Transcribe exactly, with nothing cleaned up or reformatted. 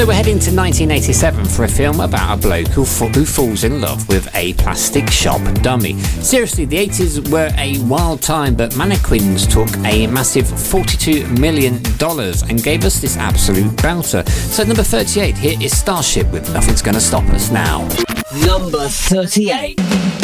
So we're heading to nineteen eighty-seven for a film about a bloke who, fa- who falls in love with a plastic shop dummy. Seriously, the eighties were a wild time, but Mannequins took a massive forty-two million dollars and gave us this absolute belter. So number thirty-eight, here is Starship with Nothing's Gonna Stop Us Now. Number thirty-eight.